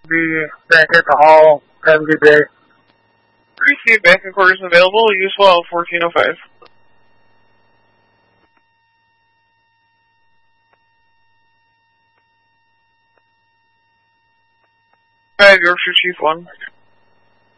be back at the hall. Have a good day. Received, back in quarters available. Use well 1405. 5 Yorkshire Chief 1.